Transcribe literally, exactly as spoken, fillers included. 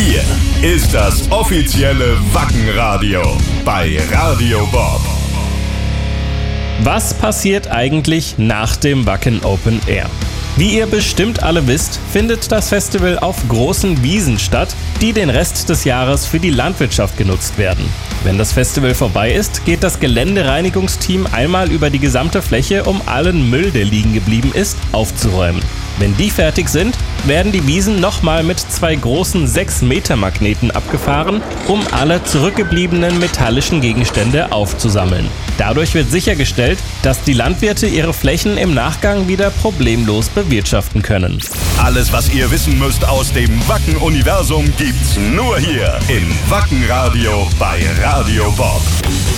Hier ist das offizielle Wackenradio bei Radio Bob. Was passiert eigentlich nach dem Wacken Open Air? Wie ihr bestimmt alle wisst, findet das Festival auf großen Wiesen statt, die den Rest des Jahres für die Landwirtschaft genutzt werden. Wenn das Festival vorbei ist, geht das Geländereinigungsteam einmal über die gesamte Fläche, um allen Müll, der liegen geblieben ist, aufzuräumen. Wenn die fertig sind, werden die Wiesen nochmal mit zwei großen sechs Meter Magneten abgefahren, um alle zurückgebliebenen metallischen Gegenstände aufzusammeln. Dadurch wird sichergestellt, dass die Landwirte ihre Flächen im Nachgang wieder problemlos bewirtschaften können. Alles, was ihr wissen müsst aus dem Wacken-Universum, gibt's nur hier im Wackenradio bei Radio Bob.